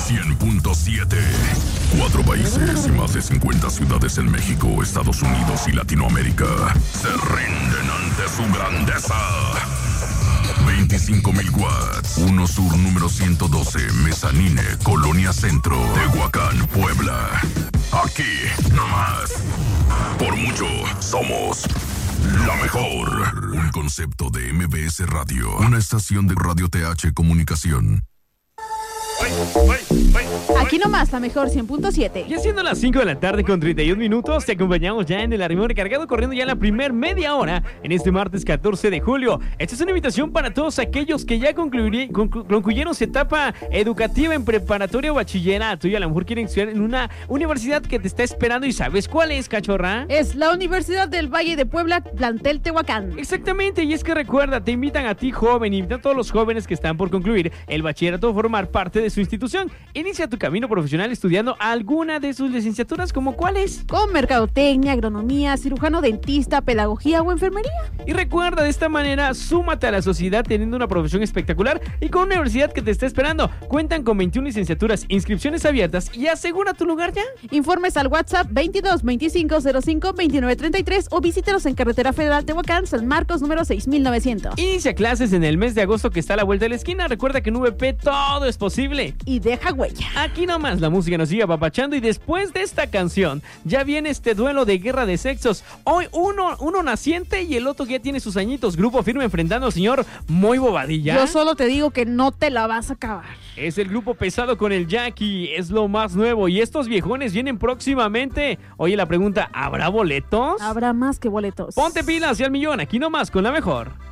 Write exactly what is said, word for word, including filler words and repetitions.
cien punto siete. Cuatro países y más de cincuenta ciudades en México, Estados Unidos y Latinoamérica se rinden ante su grandeza. veinticinco mil watts. uno Sur número ciento doce, Mezanine, Colonia Centro, Tehuacán, Puebla. Aquí, nomás. Por mucho, somos la mejor. Un concepto de M B S Radio. Una estación de Radio T H Comunicación. Aquí nomás, la mejor cien punto siete. Y siendo las cinco de la tarde con treinta y un minutos, te acompañamos ya en el Arrimón Recargado, corriendo ya la primer media hora en este martes catorce de julio. Esta es una invitación para todos aquellos que ya concluir, conclu, concluyeron su etapa educativa en preparatoria o bachillerato y a lo mejor quieren estudiar en una universidad que te está esperando. ¿Y sabes cuál es, cachorra? Es la Universidad del Valle de Puebla, plantel Tehuacán. Exactamente, y es que recuerda, te invitan a ti, joven, invitan a todos los jóvenes que están por concluir el bachillerato a formar parte de su institución. Inicia tu camino profesional estudiando alguna de sus licenciaturas, ¿como cuáles? Con mercadotecnia, agronomía, cirujano dentista, pedagogía o enfermería. Y recuerda, de esta manera, súmate a la sociedad teniendo una profesión espectacular y con una universidad que te está esperando. Cuentan con veintiuna licenciaturas, inscripciones abiertas y asegura tu lugar ya. Informes al WhatsApp veintidós veinticinco cero cinco veintinueve treinta y tres o visítanos en Carretera Federal Tehuacán, San Marcos, número seis mil novecientos. Inicia clases en el mes de agosto que está a la vuelta de la esquina. Recuerda que en V P todo es posible. Y deja huella. Aquí nomás la música nos sigue apapachando y después de esta canción ya viene este duelo de guerra de sexos. Hoy uno, uno naciente y el otro que ya tiene sus añitos. Grupo Firme enfrentando al señor Muy Bobadilla. Yo solo te digo que no te la vas a acabar. Es el Grupo Pesado con el Jackie, es lo más nuevo y estos viejones vienen próximamente. Oye, la pregunta, ¿habrá boletos? Habrá más que boletos. Ponte pilas y al millón, aquí nomás con la mejor.